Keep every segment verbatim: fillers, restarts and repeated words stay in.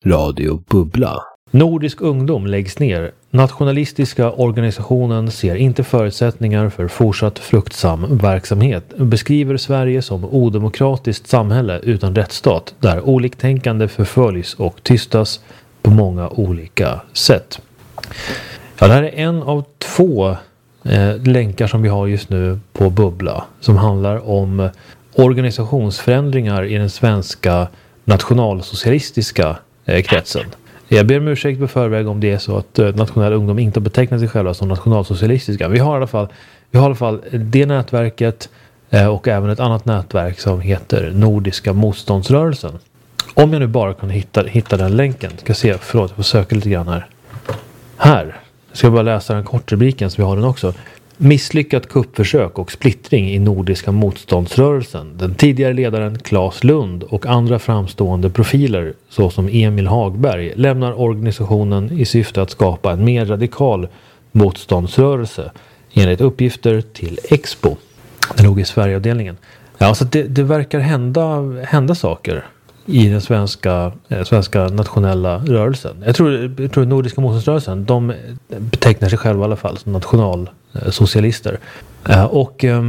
Radio Bubbla. Nordisk ungdom läggs ner. Nationalistiska organisationen ser inte förutsättningar för fortsatt fruktsam verksamhet. Beskriver Sverige som odemokratiskt samhälle utan rättsstat där oliktänkande förföljs och tystas på många olika sätt. Ja, det här är en av två eh, länkar som vi har just nu på Bubbla som handlar om organisationsförändringar i den svenska nationalsocialistiska eh, kretsen. Jag ber om ursäkt på förväg om det är så att eh, nationell ungdom inte betecknar sig själva som nationalsocialistiska. Vi har i alla fall, vi har i alla fall det nätverket eh, och även ett annat nätverk som heter Nordiska motståndsrörelsen. Om jag nu bara kan hitta, hitta den länken. Ska se, förlåt, jag får söka lite grann här. Här. Jag ska bara läsa den kortrubriken så vi har den också. Misslyckat kuppförsök och splittring i Nordiska motståndsrörelsen. Den tidigare ledaren Claes Lund och andra framstående profiler såsom Emil Hagberg lämnar organisationen i syfte att skapa en mer radikal motståndsrörelse enligt uppgifter till Expo. Den låg i Sverigeavdelningen. Ja, så det, det verkar hända, hända saker i den svenska, eh, svenska nationella rörelsen. Jag tror, jag tror Nordiska motståndsrörelsen, de betecknar sig själva i alla fall som nationalsocialister. Eh, och eh,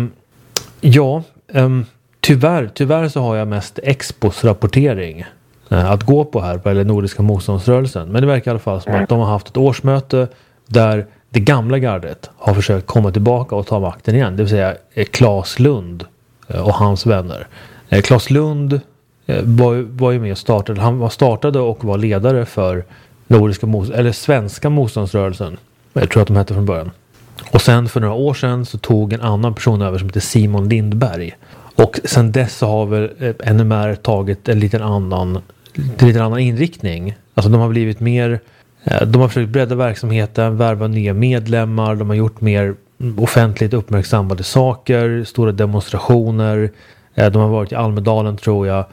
ja, eh, tyvärr, tyvärr så har jag mest Expos rapportering eh, att gå på här på eller Nordiska motståndsrörelsen. Men det verkar i alla fall som att de har haft ett årsmöte där det gamla gardet har försökt komma tillbaka och ta makten igen. Det vill säga eh, Claes Lund eh, och hans vänner. Eh, Claes Lund Var, var ju med och startade. Han var startade och var ledare för Nordiska mot, eller Svenska motståndsrörelsen. Jag tror att de hette från början. Och sen för några år sedan så tog en annan person över som heter Simon Lindberg. Och sen dess så har väl N M R tagit en liten annan, en liten annan inriktning. Alltså de har blivit mer, de har försökt bredda verksamheten, värva nya medlemmar, de har gjort mer offentligt uppmärksammade saker, stora demonstrationer. De har varit i Almedalen tror jag.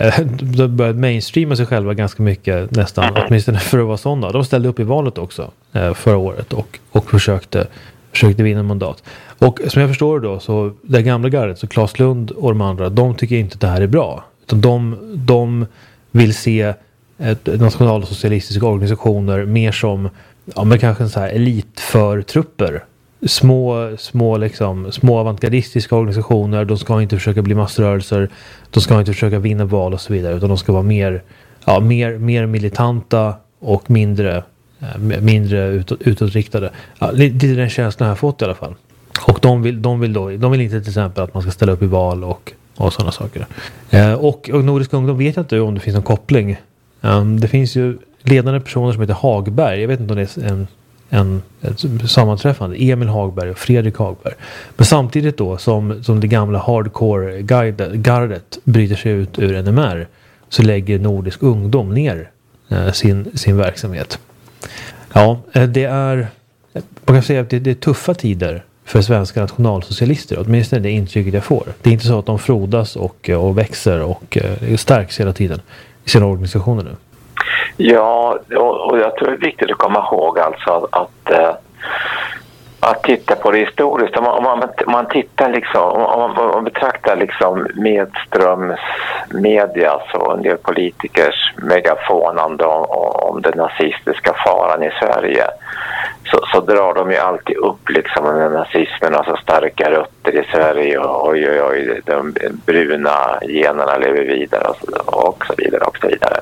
De har börjat mainstreama sig själva ganska mycket nästan, åtminstone för att vara sådana. De ställde upp i valet också förra året och, och försökte, försökte vinna mandat. Och som jag förstår då, så det gamla gardet, så Claes Lund och de andra, de tycker inte att det här är bra. Utan de, de vill se ett, nationalsocialistiska organisationer mer som, ja men kanske en så här elit för trupper. Små, små, liksom, små avantgardistiska organisationer. De ska inte försöka bli massrörelser. De ska inte försöka vinna val och så vidare. Utan de ska vara mer, ja, mer, mer militanta och mindre, mindre utåt, utåtriktade. Ja, det är den känslan jag har fått i alla fall. Och de vill, de vill, då, de vill inte till exempel att man ska ställa upp i val och, och sådana saker. Eh, och, och Nordisk ungdom vet jag inte om det finns en koppling. Um, det finns ju ledande personer som heter Hagberg. Jag vet inte om det är en en ett sammanträffande, Emil Hagberg och Fredrik Hagberg. Men samtidigt då som, som det gamla hardcore gardet bryter sig ut ur N M R så lägger Nordisk ungdom ner eh, sin, sin verksamhet. Ja, det är man kan säga att det, det är tuffa tider för svenska nationalsocialister, åtminstone det intrycket jag får. Det är inte så att de frodas och, och växer och eh, stärks hela tiden i sina organisationer nu. Ja, och jag tror det är viktigt att komma ihåg alltså att, att, att titta på det historiskt. Om man, om man, om man tittar liksom, om man, om man betraktar liksom medströms media, så en del politikers megafonande om, om den nazistiska faran i Sverige, så, så drar de ju alltid upp liksom när nazismen har så starka rötter i Sverige och oj, oj, oj, de bruna generna lever vidare och så, och så vidare och så vidare.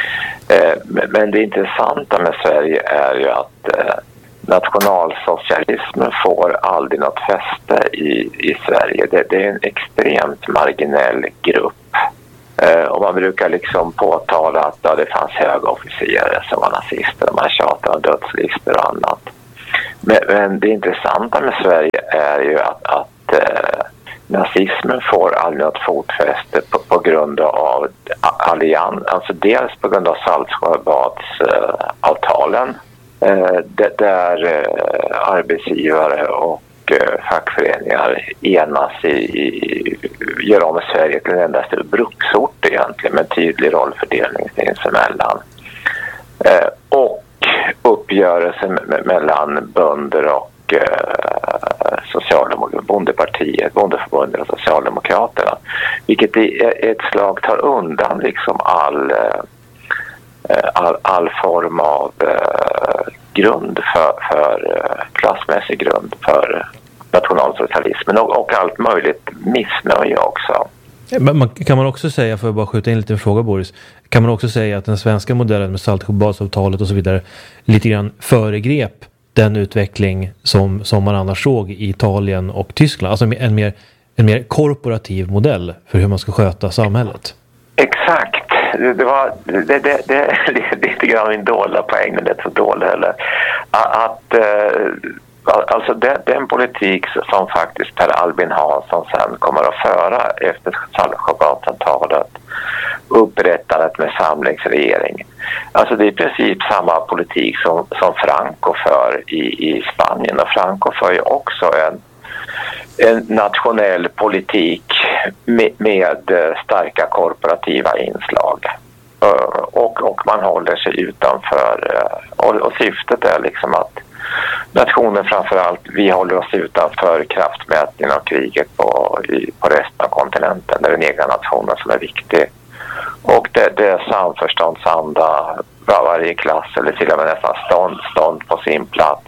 Men det intressanta med Sverige är ju att eh, nationalsocialismen får aldrig något fäste i, i Sverige. Det, det är en extremt marginell grupp. Eh, och man brukar liksom påtala att ja, det fanns höga officerare som var nazister och man tjatar om dödslistor och annat. Men, men det intressanta med Sverige är ju att, att eh, nazismen får aldrig något fotfäste på, på grund av allians, alltså dels på grund av Saltsjöbadsavtalen eh, där eh, arbetsgivare och eh, fackföreningar enas i, i gör om Sverige till en enda stor bruksort egentligen med tydlig rollfördelning sinsemellan. Eh, och uppgörelsen me- mellan bönder och Socialdemokraterna, bondepartiet, bondeförbundet och Socialdemokraterna, vilket i ett slag tar undan liksom all all, all form av eh, grund för, för eh, klassmässig grund för nationalsocialismen och, och allt möjligt missnöje också. Man, kan man också säga, för att bara skjuta in lite en fråga Boris, kan man också säga att den svenska modellen med Saltsjöbadsavtalet och så vidare lite grann föregrep den utveckling som, som man annars såg i Italien och Tyskland, alltså en mer, en mer korporativ modell för hur man ska sköta samhället? Exakt. Det var det, det, det, det är lite grann min dåliga poäng, men det är så dåligt heller. Att alltså den, den politik som faktiskt Per Albin Hansson sen kommer att föra efter Saltsjöbadsavtalet, upprättandet med samlingsregering. Alltså det är i princip samma politik som, som Franco för i, i Spanien, och Franco för ju också en en nationell politik med, med starka korporativa inslag. Och, och man håller sig utanför. Och, och syftet är liksom att nationen framförallt, vi håller oss utanför kraftmätningen av kriget på, i, på resten av kontinenten. Det är den egna nationen som är viktig. Och det, det är samförståndsanda, varje klass eller till och med nästan stånd, stånd på sin plats.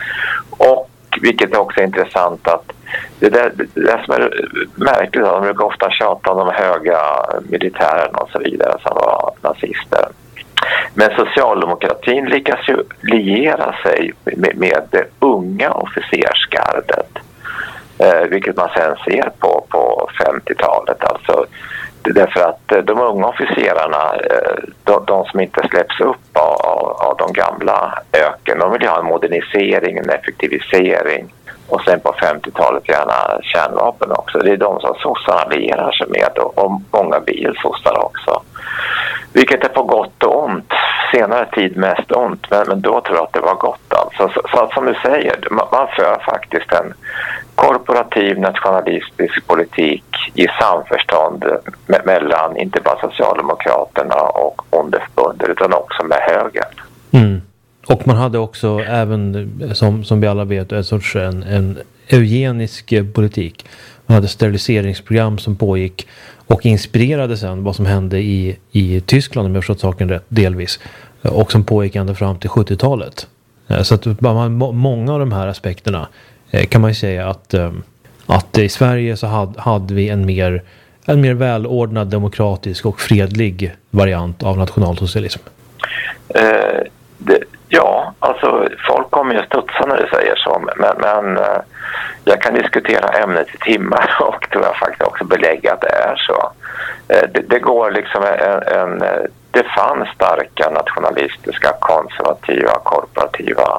Och vilket är också intressant att det, där, det som är märkligt, de brukar ofta tjata om de höga militärerna och så vidare som var nazister. Men socialdemokratin lyckas ju liera sig med, med det unga officersgardet, eh, vilket man sen ser på, på femtiotalet. Alltså, därför att de unga officerarna, de, de som inte släpps upp av, av, av de gamla öken, de vill ju ha en modernisering, en effektivisering, och sen på femtiotalet gärna kärnvapen också. Det är de som sossarna lierar sig med, och, och många bilsossar också. Vilket är på gott och ont. Senare tid mest ont, men, men då tror jag att det var gott. Alltså. Så, så att som du säger, man, man för faktiskt en korporativ nationalistisk politik i samförstånd me- mellan inte bara Socialdemokraterna och bondeförbundet utan också med högern. Mm. Och man hade också även, som, som vi alla vet, en sorts en, en eugenisk politik. Man hade steriliseringsprogram som pågick och inspirerade sen vad som hände i, i Tyskland, om jag förstått saken rätt, delvis. Och som pågick ända fram till sjuttiotalet. Så att man, många av de här aspekterna kan man ju säga att, att i Sverige så hade, hade vi en mer, en mer välordnad, demokratisk och fredlig variant av nationalsocialism. Eh, det, ja, alltså folk kommer ju studsa när du säger så, men, men eh, jag kan diskutera ämnet i timmar och tror jag faktiskt också belägga att det är så. Eh, det, det går liksom en, en det fanns starka nationalistiska, konservativa, korporativa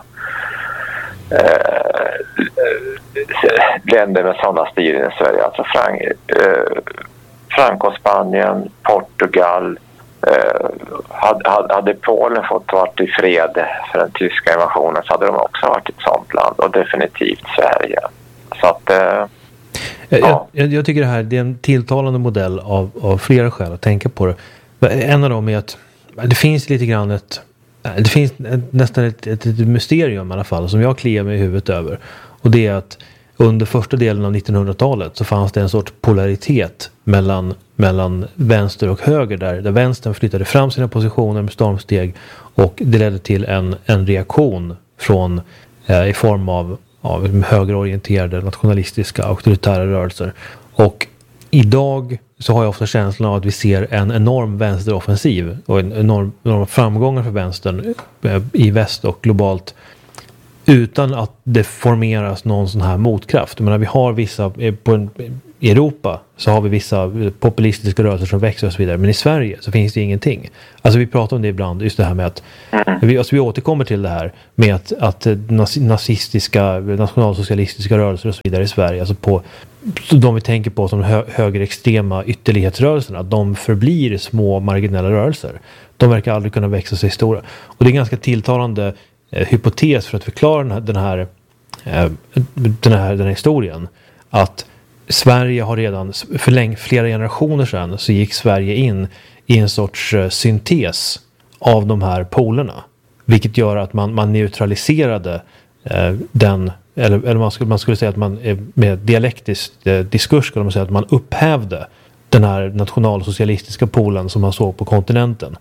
Eh, länder med sådana styren i Sverige, alltså Frank, eh, Franco-Spanien, Portugal, eh, hade, hade Polen fått varit i fred för den tyska invasionen så hade de också varit ett sådant land, och definitivt Sverige. Så att eh, ja. jag, jag tycker det här det är en tilltalande modell av, av flera skäl att tänka på det. En av dem är att det finns lite grann ett Det finns nästan ett, ett, ett mysterium i alla fall som jag kliar mig i huvudet över. Och det är att under första delen av nittonhundratalet så fanns det en sorts polaritet mellan, mellan vänster och höger där, där vänstern flyttade fram sina positioner med stormsteg, och det ledde till en, en reaktion från eh, i form av, av högerorienterade nationalistiska auktoritära rörelser. Och idag så har jag ofta känslan av att vi ser en enorm vänsteroffensiv och en enorm, enorm framgångar för vänstern i väst och globalt utan att det formeras någon sån här motkraft. Jag menar, vi har vissa, på en, i Europa så har vi vissa populistiska rörelser som växer och så vidare, men i Sverige så finns det ingenting. Alltså vi pratar om det ibland, just det här med att vi, alltså vi återkommer till det här med att, att nazistiska, nationalsocialistiska rörelser och så vidare i Sverige, alltså på de vi tänker på som hö, högerextrema ytterlighetsrörelserna, de förblir små marginella rörelser. De verkar aldrig kunna växa sig stora. Och det är en ganska tilltalande eh, hypotes för att förklara den här, den här, eh, den här, den här historien. Att Sverige har redan för länge, flera generationer sedan så gick Sverige in i en sorts eh, syntes av de här polerna. Vilket gör att man, man neutraliserade eh, den. Eller, eller man, skulle, man skulle säga att man med dialektisk eh, diskurs skulle man säga att man upphävde den här nationalsocialistiska polen som man såg på kontinenten.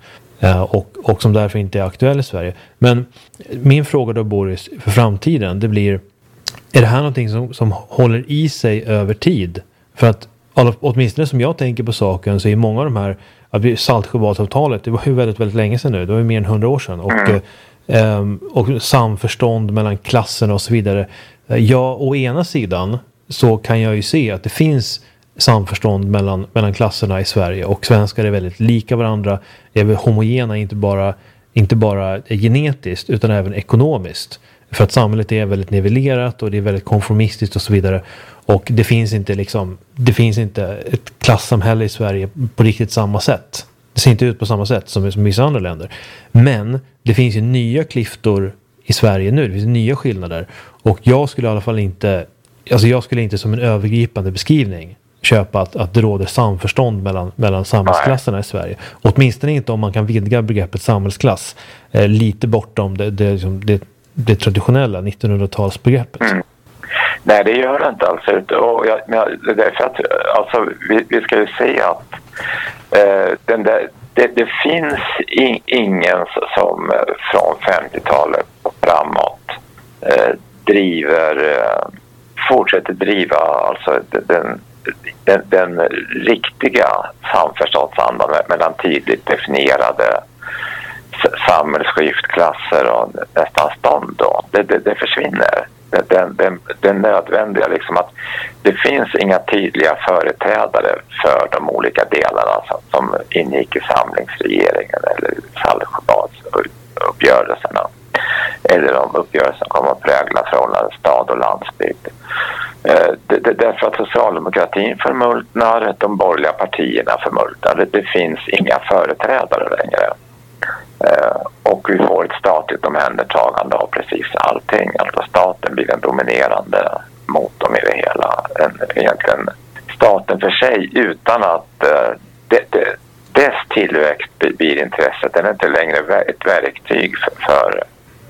och, och som därför inte är aktuell i Sverige. Men min fråga då, Boris, för framtiden, det blir, är det här någonting som, som håller i sig över tid? För att åtminstone som jag tänker på saken så är många av de här, Saltsjöbadsavtalet, det var ju väldigt, väldigt länge sedan nu, det var ju mer än hundra år sedan, och, mm. och, och samförstånd mellan klasserna och så vidare. Ja, å ena sidan så kan jag ju se att det finns samförstånd mellan, mellan klasserna i Sverige, och svenskar är väldigt lika varandra, är homogena, inte bara, inte bara genetiskt utan även ekonomiskt, för att samhället är väldigt nivellerat och det är väldigt konformistiskt och så vidare, och det finns inte liksom, det finns inte ett klassamhälle i Sverige på riktigt samma sätt. Det ser inte ut på samma sätt som i vissa andra länder, men det finns ju nya klyftor i Sverige nu, det finns nya skillnader, och jag skulle i alla fall inte, alltså jag skulle inte som en övergripande beskrivning köpa att, att det råder samförstånd mellan, mellan samhällsklasserna i Sverige. Åtminstone inte om man kan vidga begreppet samhällsklass eh, lite bortom det, det, liksom, det, det traditionella nittonhundratalsbegreppet. Mm. Nej, det gör det inte alls. Och jag, men det är för att, alltså, vi, vi ska ju se att eh, den där, det, det finns in, ingen som från femtiotalet och framåt eh, driver, eh, fortsätter driva alltså den Den, den riktiga samförståndsandan mellan tydligt definierade samhällsskiftklasser och nästan stånd då. Det, det, det försvinner. Det, det, det, det är nödvändiga liksom att det finns inga tydliga företrädare för de olika delarna som, som ingick i samlingsregeringen eller Saltsjöbadsuppgörelserna eller de uppgörelser som kommer att prägla förhållandet stad och landsbygd. Det, det, därför att socialdemokratin förmultnar, de borgerliga partierna förmultnar. Det, det finns inga företrädare längre. Eh, och vi får ett statligt omhändertagande av precis allting. Alltså staten blir en dominerande motor i det hela. En, egentligen staten för sig utan att eh, det, det, dess tillväxt blir intresset. Den är inte längre ett verktyg för, för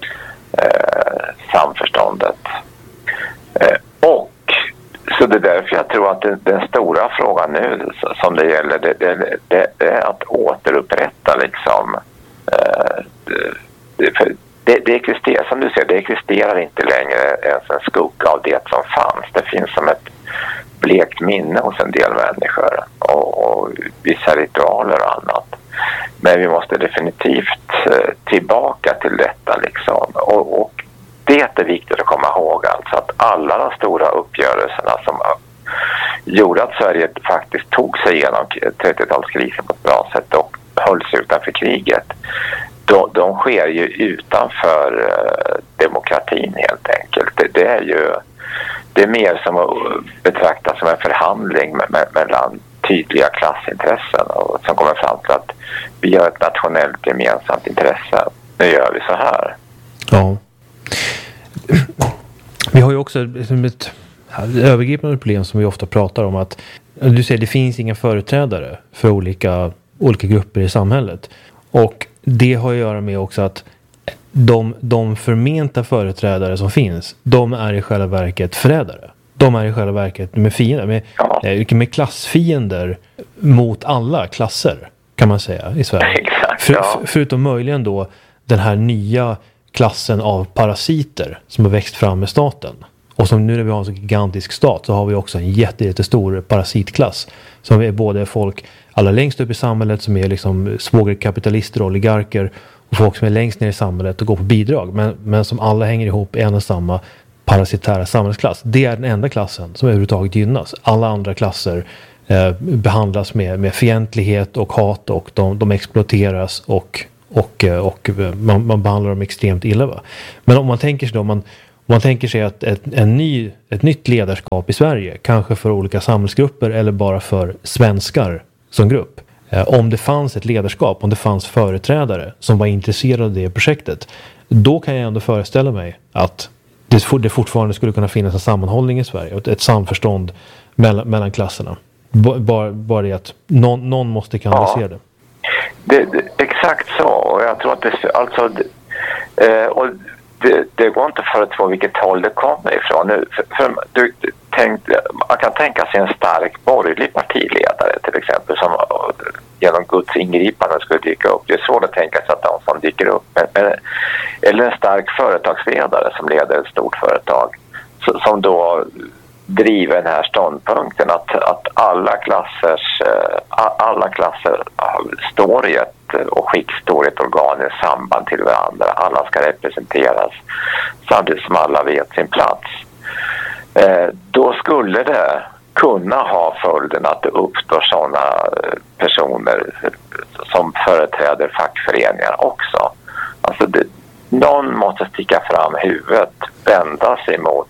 eh, samförståndet. Eh, och så det är därför jag tror att det, den stora frågan nu som det gäller det, det, det, det är att återupprätta liksom eh, det, det, det existerar, som du säger, det existerar inte längre ens en skugga av det som fanns. Det finns som ett blekt minne hos en del människor och, och vissa ritualer och annat. Men vi måste definitivt eh, tillbaka till detta liksom och, och det är viktigt att komma ihåg alltså att alla de stora uppgörelserna som gjorde att Sverige faktiskt tog sig igenom trettiotalskrisen på ett bra sätt och höll sig utanför kriget, de, de sker ju utanför eh, demokratin helt enkelt. Det, det är ju det är mer som att betrakta som en förhandling med, med, mellan tydliga klassintressen och som kommer fram till att vi har ett nationellt gemensamt intresse. Nu gör vi så här. Ja. Vi har ju också ett övergripande problem som vi ofta pratar om, att du säger det finns inga företrädare för olika, olika grupper i samhället, och det har att göra med också att de, de förmenta företrädare som finns, de är i själva verket förrädare. De är i själva verket med fiender, med, med klassfiender mot alla klasser kan man säga i Sverige. Exakt, för, ja. för, förutom möjligen då den här nya klassen av parasiter som har växt fram med staten. Och som nu när vi har en så gigantisk stat så har vi också en jätte, jättestor parasitklass. Som är både folk allra längst upp i samhället som är liksom svågerkapitalister och oligarker, och folk som är längst ner i samhället och går på bidrag. Men, men som alla hänger ihop i en och samma parasitära samhällsklass. Det är den enda klassen som överhuvudtaget gynnas. Alla andra klasser eh, behandlas med, med fientlighet och hat, och de, de exploateras och Och, och man, man behandlar dem extremt illa. Va? Men om man tänker sig då, om man, om man tänker sig att ett, en ny, ett nytt ledarskap i Sverige, kanske för olika samhällsgrupper eller bara för svenskar som grupp. Eh, om det fanns ett ledarskap, om det fanns företrädare som var intresserade av det projektet, då kan jag ändå föreställa mig att det, det fortfarande skulle kunna finnas en sammanhållning i Sverige, ett, ett samförstånd mellan, mellan klasserna. Bara, bara det att någon, någon måste kanalisera ja. det. Det, det, exakt så, och jag tror att det, alltså, det, eh, och det, det går inte för att få vilket håll det kommer ifrån. Nu, för, för, det, tänkt, man kan tänka sig en stark borgerlig partiledare till exempel som genom Guds ingripande skulle dyka upp. Det är svårt att tänka sig att de som dyker upp. Eller en stark företagsledare som leder ett stort företag som då driver den här ståndpunkten att, att alla klassers alla klasser står i ett och skick står i ett organiskt samband till varandra. Alla ska representeras samtidigt som alla vet sin plats. Eh, då skulle det kunna ha följden att det uppstår sådana personer som företräder fackföreningar också. Alltså det, någon måste sticka fram huvudet, vända sig mot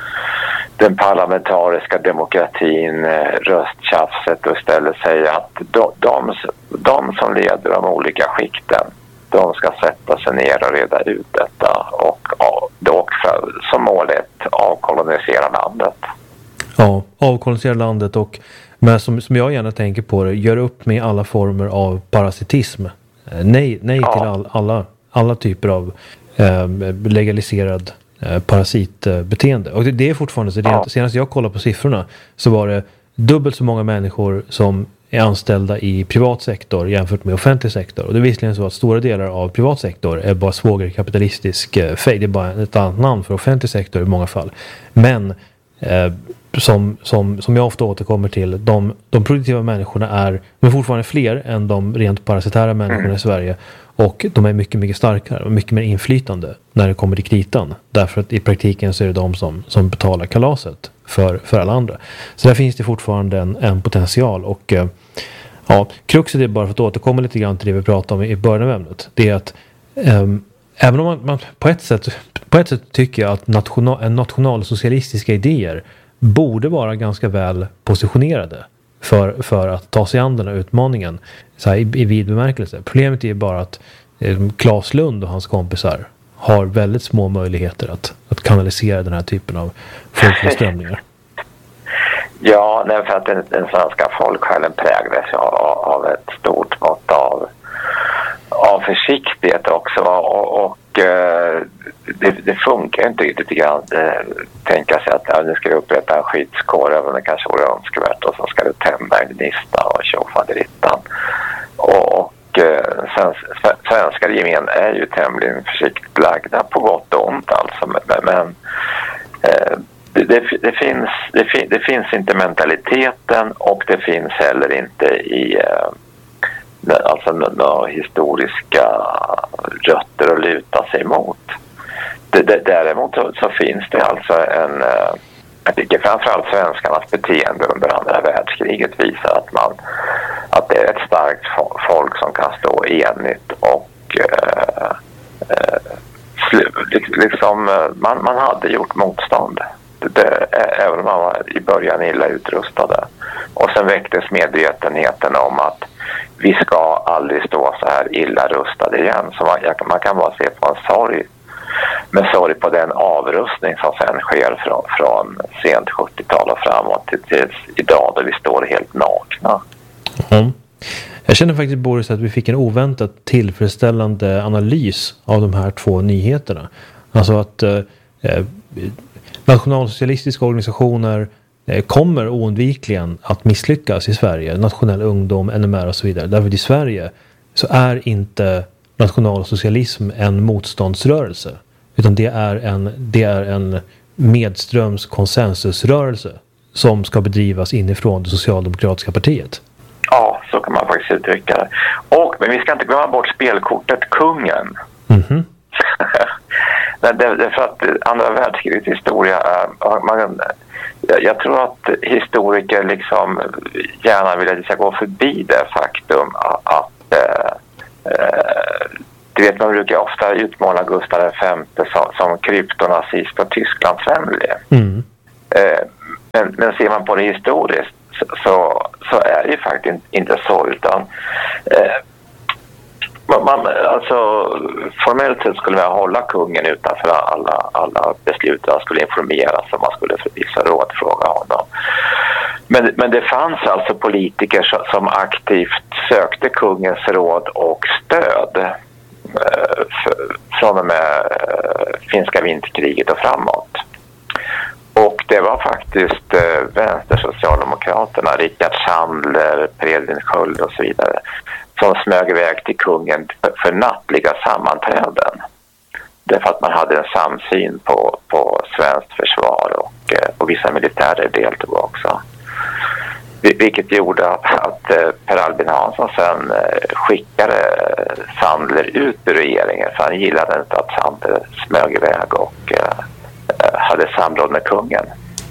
den parlamentariska demokratin, rösttjafset och istället säga att de, de, de som leder de olika skikten, de ska sätta sig ner och reda ut detta och, och då som målet avkolonisera landet. Ja, avkolonisera landet och men som, som jag gärna tänker på det, gör upp med alla former av parasitism. Nej, nej ja. till all, alla, alla typer av eh, legaliserad eh, parasitbeteende. Och det, det är fortfarande så, ja. Senast jag kollade på siffrorna så var det dubbelt så många människor som är anställda i privat sektor jämfört med offentlig sektor. Och det är visserligen så att stora delar av privat sektor är bara svågerkapitalistisk eh, fej. Det är bara ett annat namn för offentlig sektor i många fall. Men eh, som, som, som jag ofta återkommer till, de, de produktiva människorna är men fortfarande fler än de rent parasitära människorna mm. i Sverige. Och de är mycket, mycket starkare och mycket mer inflytande när det kommer till kritan. Därför att i praktiken så är det de som, som betalar kalaset för, för alla andra. Så där finns det fortfarande en, en potential. Och eh, ja, kruxet är bara för att återkomma lite grann till det vi pratade om i början av ämnet. Det är att eh, även om man, man på, ett sätt, på ett sätt tycker jag att national, nationalsocialistiska idéer borde vara ganska väl positionerade för, för att ta sig an den här utmaningen så här, i, i vid bemärkelse. Problemet är bara att eh, Claes Lund och hans kompisar har väldigt små möjligheter att, att kanalisera den här typen av folkliga strömningar. Ja, nej, för att den, den svenska folksjälen präglas av, av ett stort mått av, av försiktighet också och, och eh, det, det funkar inte riktigt grann att tänka sig att ja, nu ska du upprätta en skyddskår även om det kanske vore önskvärt och så ska du tända en gnista och tjofaderittan. Och, och eh, svenskar gemen är ju tämligen försiktigt lagda på gott och ont alltså, men, men eh, det, det, det, finns, det, fin, det finns inte mentaliteten och det finns heller inte i eh, alltså några historiska rötter att luta sig mot. Det, det, däremot så, så finns det alltså en, jag tycker framförallt svenskarnas beteende under andra världskriget visar att man att det är ett starkt folk som kan stå enigt och eh, eh, liksom man, man hade gjort motstånd. Det, det, även om man var i början illa utrustade. Och sen väcktes medvetenheten om att vi ska aldrig stå så här illa rustade igen. Så man, man kan bara se på en sorg. Men sorg på den avrustning som sen sker från, från sent sjuttiotal och framåt till, till idag då vi står helt nakna. Mm. Jag känner faktiskt, Boris, att vi fick en oväntat tillfredsställande analys av de här två nyheterna. Alltså att eh, nationalsocialistiska organisationer eh, kommer oundvikligen att misslyckas i Sverige. Nationell ungdom, N M R och så vidare. Därför i Sverige så är inte nationalsocialism en motståndsrörelse. Utan det är en, det är en medströms konsensusrörelse som ska bedrivas inifrån det socialdemokratiska partiet. Ja, så kan man faktiskt uttrycka det. Och, men vi ska inte glömma bort spelkortet kungen. Mm-hmm. det, det är för att andra världskrigets historia är, man, jag tror att historiker liksom gärna vill att vi ska gå förbi det faktum att, att eh, du vet, man brukar ofta utmåla Gustav den femte som, som kryptonazist och Tysklandsvänlig. Mm. Eh, men, men ser man på det historiskt så, så är det ju faktiskt inte så, utan eh, man, alltså formellt sett skulle man hålla kungen utanför alla, alla beslut. Han skulle informeras och man skulle för vissa råd fråga honom. Men, men det fanns alltså politiker som, som aktivt sökte kungens råd och stöd eh, för, från och med eh, finska vinterkriget och framåt. Och det var var faktiskt eh, vänstersocialdemokraterna, Rickard Sandler, Per Edvin Sköld och så vidare, som smög iväg till kungen för nattliga sammanträden. Därför att man hade en samsyn på, på svenskt försvar och, eh, och vissa militärer deltog också. Vilket gjorde att, att eh, Per Albin Hansson sen eh, skickade Sandler ut ur regeringen, för han gillade inte att Sandler smög iväg och eh, hade samråd med kungen.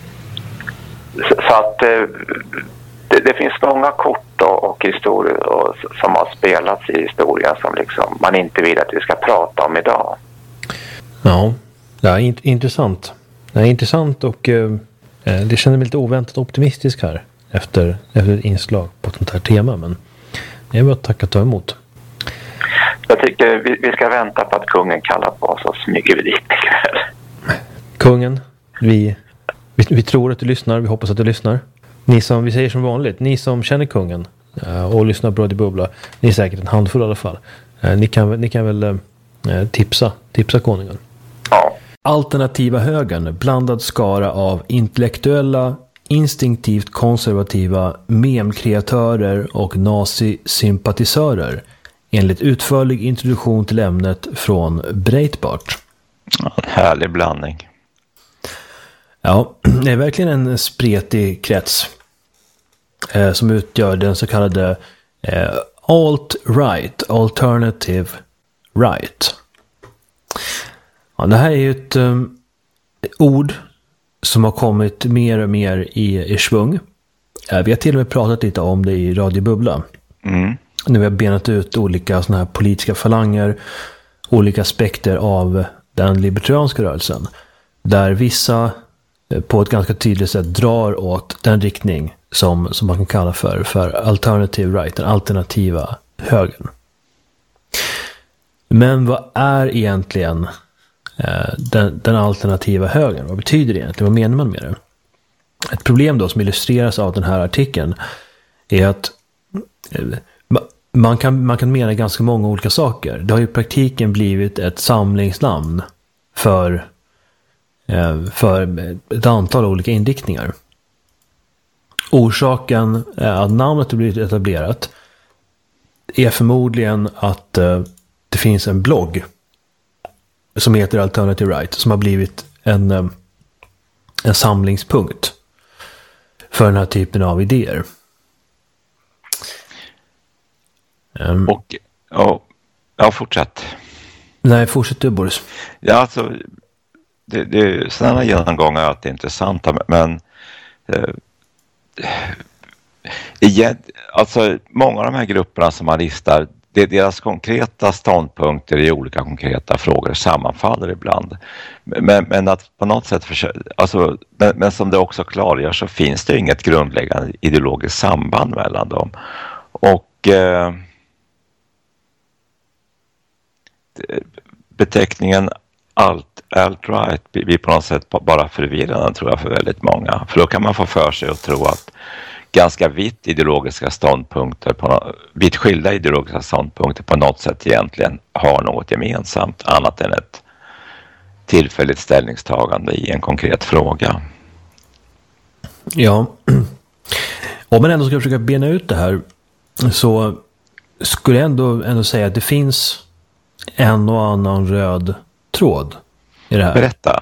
Så, så att eh, det, det finns många kort och, och historier och, som har spelats i historien som liksom man inte vill att vi ska prata om idag. Ja, det är int- intressant. Det är intressant och eh, det känner mig lite oväntat optimistisk här efter, efter ett inslag på ett sånt här tema, men jag vill tacka och ta emot. Jag tycker vi, vi ska vänta på att kungen kallar på oss och smyger vi dit ikväll. Kungen, vi, vi, vi tror att du lyssnar, vi hoppas att du lyssnar. Ni som, vi säger som vanligt, ni som känner kungen uh, och lyssnar på Radio Bubbla, ni är säkert en handfull i alla fall. Uh, ni, kan, ni kan väl uh, tipsa, tipsa konungen. Ja. Alternativa högern, blandad skara av intellektuella, instinktivt konservativa memkreatörer och nazisympatisörer, enligt utförlig introduktion till ämnet från Breitbart. Ja, en härlig blandning. Ja, det är verkligen en spretig krets eh, som utgör den så kallade eh, alt-right, alternative right. Ja, det här är ju ett um, ord som har kommit mer och mer i, i svung. Eh, vi har till och med pratat lite om det i Radio Bubbla. Mm. Nu har vi benat ut olika såna här politiska falanger, olika aspekter av den libertarianska rörelsen, där vissa på ett ganska tydligt sätt drar åt den riktning som, som man kan kalla för, för alternative right, den alternativa högern. Men vad är egentligen eh, den, den alternativa högern? Vad betyder det egentligen? Vad menar man med det? Ett problem då som illustreras av den här artikeln är att eh, man, kan, man kan mena ganska många olika saker. Det har ju i praktiken blivit ett samlingsnamn för för ett antal olika inriktningar. Orsaken att namnet har blivit etablerat är förmodligen att det finns en blogg som heter Alternative Right, som har blivit en, en samlingspunkt för den här typen av idéer. Och ja, ja fortsätt. Nej, fortsätt du, Boris. Ja, alltså Det, det, sådana genomgångar är alltid intressanta, men eh, igen, alltså många av de här grupperna som man listar, det är deras konkreta ståndpunkter i olika konkreta frågor sammanfaller ibland. Men, men att på något sätt försöka, alltså, men, men som det också klargör så finns det inget grundläggande ideologiskt samband mellan dem. Och eh, beteckningen allt alt-right blir på något sätt bara förvirrande, tror jag, för väldigt många. För då kan man få för sig att tro att ganska vitt ideologiska ståndpunkter, på, vitt skilda ideologiska ståndpunkter på något sätt egentligen har något gemensamt annat än ett tillfälligt ställningstagande i en konkret fråga. Ja, om man ändå ska försöka bena ut det här så skulle jag ändå, ändå säga att det finns en och annan röd tråd i det här. Berätta.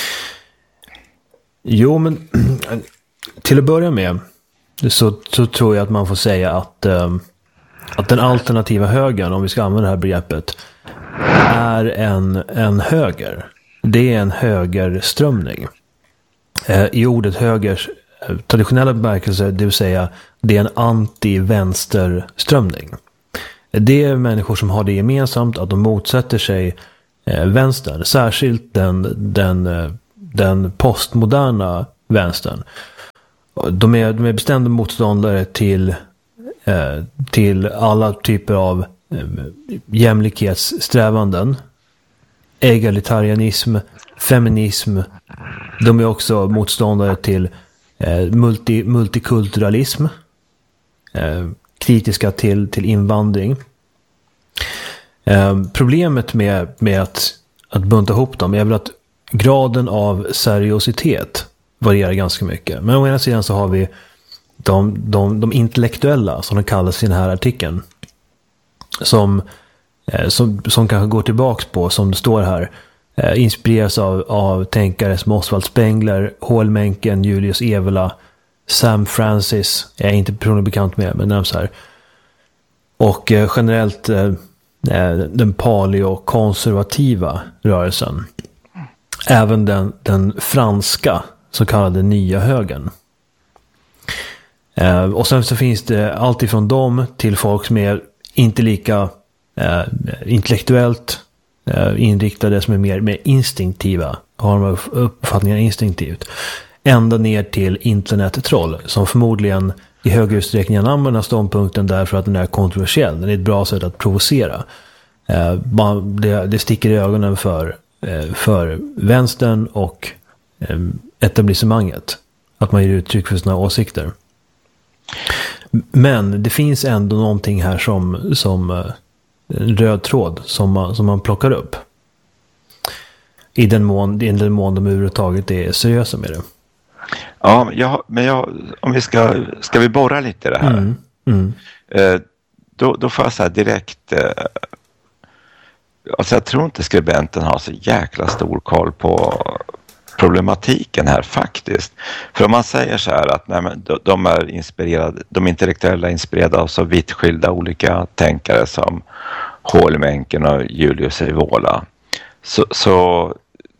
Jo, men till att börja med så, så tror jag att man får säga att, um, att den alternativa högern, om vi ska använda det här begreppet, är en, en höger. Det är en högerströmning. Eh, I ordet högers traditionella bemärkelse, det vill säga det är en anti-vänsterströmning. Det är människor som har det gemensamt att de motsätter sig eh, vänstern, särskilt den, den, den postmoderna vänstern. De är, de är bestämda motståndare till, eh, till alla typer av eh, jämlikhetssträvanden, egalitarianism, feminism. De är också motståndare till eh, multi, multikulturalism, eh, kritiska till, till invandring. Eh, problemet med, med att, att bunta ihop dem är väl att graden av seriositet varierar ganska mycket. Men å ena sidan så har vi de, de, de intellektuella, som de kallas i den här artikeln, som, eh, som, som kanske går tillbaks på, som det står här, eh, inspireras av, av tänkare som Oswald Spengler, H L Mencken, Julius Evola, Sam Francis, jag är inte personligen bekant med, men nämns här. Och eh, generellt eh, den paleokonservativa rörelsen. Även den, den franska så kallade nya högern. Eh, och sen så finns det allt ifrån dem till folk som är inte lika eh, intellektuellt eh, inriktade, som är mer, mer instinktiva, har de uppfattningar instinktivt. Ända ner till internettroll som förmodligen i hög utsträckning använder ståndpunkten därför att den är kontroversiell. Den är ett bra sätt att provocera. Eh, det, det sticker i ögonen för, eh, för vänstern och eh, etablissemanget. Att man ger uttryck för sina åsikter. Men det finns ändå någonting här som, som eh, en röd tråd som man, som man plockar upp. I den mån, i den mån de överhuvudtaget är seriösa med det. Ja, jag, men jag, om vi ska, ska vi borra lite i det här. Mm, mm. Eh, då, då får jag säga direkt, eh, alltså jag tror inte skribenten har så jäkla stor koll på problematiken här faktiskt. För om man säger så här att nej, men de, de är inspirerade, de intellektuella är inspirerade av så vitt skilda olika tänkare som H L Mencken och Julius Evola. Så, så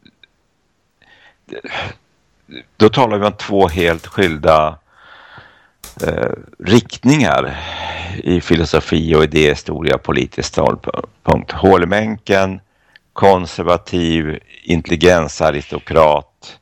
då talar vi om två helt skilda eh, riktningar i filosofi och idéhistoria och politisk ståndpunkt. H L Mencken, konservativ, intelligensaristokrat,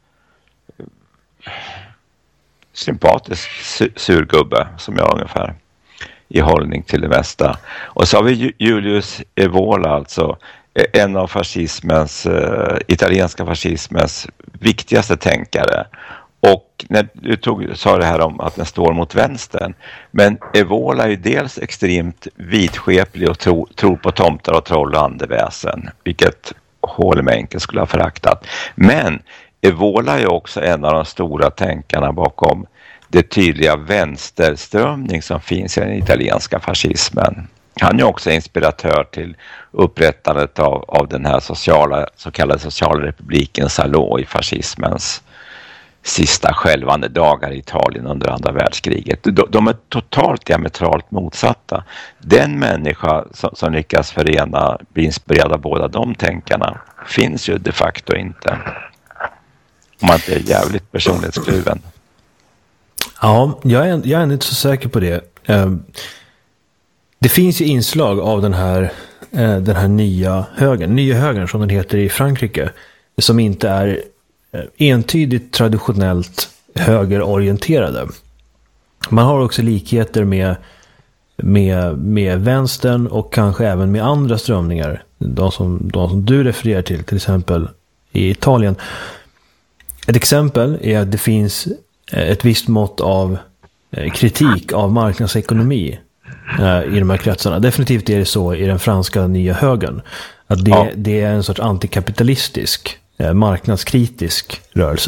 sympatisk surgubbe som jag ungefär i hållning till det mesta. Och så har vi Julius Evola, alltså en av fascismens, uh, italienska fascismens viktigaste tänkare. Och när du tog, sa det här om att den står mot vänstern. Men Evola är ju dels extremt vidskeplig och tro, tror på tomtar och troll och andeväsen. Vilket H L Mencken skulle ha föraktat. Men Evola är också en av de stora tänkarna bakom det tydliga vänsterströmning som finns i den italienska fascismen. Han är också inspiratör till upprättandet av, av den här sociala, så kallade sociala republiken Salò i fascismens sista skälvande dagar i Italien under andra världskriget. De, de är totalt diametralt motsatta. Den människa som, som lyckas förena, bli inspirerad av båda de tänkarna finns ju de facto inte. Om man inte är jävligt personlighetskluven. Ja, jag är, jag är inte så säker på det. Det finns ju inslag av den här, den här nya högern, nya högern som den heter i Frankrike, som inte är entydigt traditionellt högerorienterade. Man har också likheter med, med, med vänstern och kanske även med andra strömningar. De som, de som du refererar till, till exempel i Italien. Ett exempel är att det finns ett visst mått av kritik av marknadsekonomi i de här kretsarna. Definitivt är det så i den franska nya högern. Att det, ja. det är en sorts antikapitalistisk, marknadskritisk rörelse.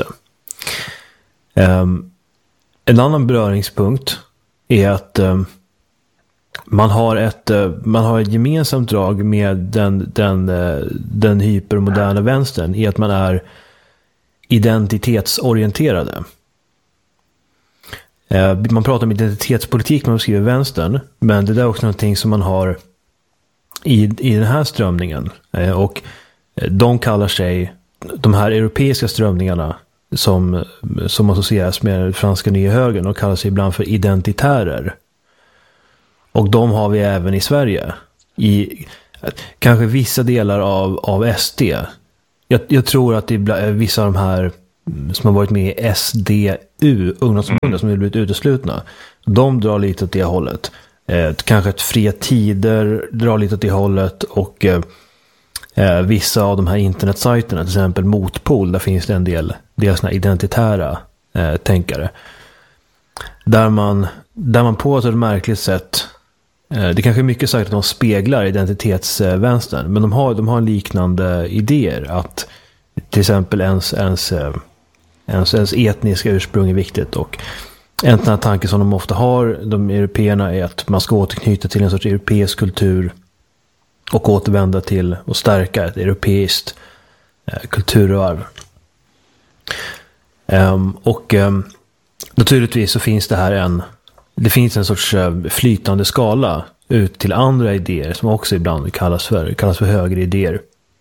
Um, en annan beröringspunkt är att um, man har ett uh, man har ett gemensamt drag med den, den, uh, den hypermoderna vänstern i att man är identitetsorienterade. Uh, man pratar om identitetspolitik när man skriver vänstern, men det är också någonting som man har i, i den här strömningen. Uh, och de kallar sig, de här europeiska strömningarna som, som associeras med franska nya högern, och kallar sig ibland för identitärer. Och de har vi även i Sverige. I kanske vissa delar av, av S D. Jag, jag tror att det är vissa av de här som har varit med i S D U, ungdomsförbundet, som har blivit uteslutna. De drar lite åt det hållet. Eh, kanske ett Fria Tider drar lite åt det hållet, och eh, Eh, vissa av de här internetsajterna, till exempel Motpol, där finns det en del, del såna identitära eh, tänkare. Där man, där man på ett märkligt sätt, eh, det kanske är mycket sagt att de speglar identitetsvänstern, eh, men de har, de har liknande idéer. Att till exempel ens, ens, eh, Ens, ens etniska ursprung är viktigt, och en sån här tanke som de ofta har, de européerna, är att man ska återknyta till en sorts europeisk kultur och återvända till och stärka ett europeiskt eh, kulturarv. Um, och um, naturligtvis så finns det här en det finns en sorts uh, flytande skala ut till andra idéer som också ibland kallas för, kallas för högre idéer.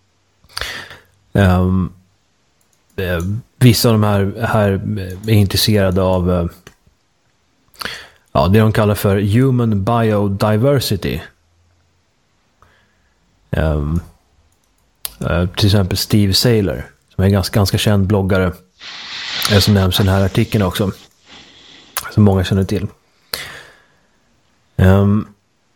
Um, eh, vissa av de här, här är intresserade av uh, ja, det de kallar för human biodiversity. Um, uh, till exempel Steve Saylor, som är en ganska, ganska känd bloggare, eh, som nämns i den här artikeln också, som många känner till. Um,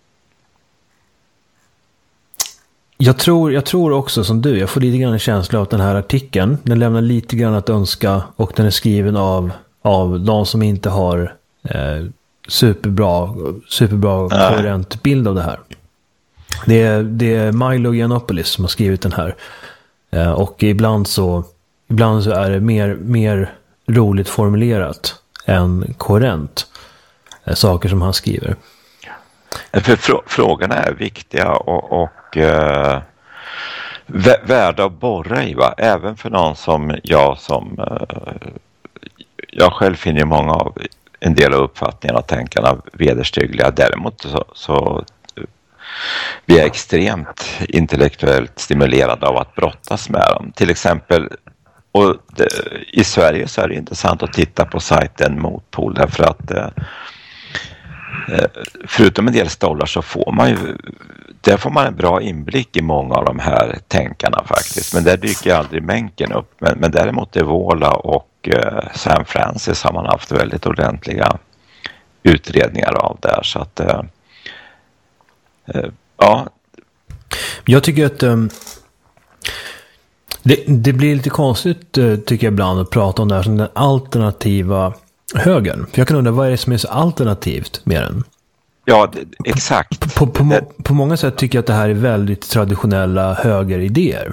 jag, tror, jag tror också som du, jag får lite grann en känsla av att den här artikeln, den lämnar lite grann att önska, och den är skriven av, av de som inte har eh, superbra, superbra koherent bild av det här. Det är, det är Milo Yiannopoulos som har skrivit den här. Eh, och ibland så, ibland så är det mer, mer roligt formulerat än koherent. Eh, saker som han skriver. För frå- frågorna är viktiga och, och eh, vä- värda att borra i, va? Även för någon som jag som eh, jag själv finner många av en del av uppfattningarna och tänkarna vederstyggliga. Däremot så, så vi är extremt intellektuellt stimulerade av att brottas med dem. Till exempel, och det, i Sverige så är det intressant att titta på sajten Motpol, därför att eh, förutom en del stollar så får man ju, där får man en bra inblick i många av de här tänkarna faktiskt. Men där dyker aldrig Mencken upp. Men, men däremot Evola och eh, Sam Francis har man haft väldigt ordentliga utredningar av där. Så att eh, eh, ja. Jag tycker att um, det, det blir lite konstigt uh, tycker jag ibland att prata om det här som den alternativa högern. För jag kan undra, vad är det som är så alternativt med den? Ja, det, exakt. På, på, det... på, på många sätt tycker jag att det här är väldigt traditionella högeridéer.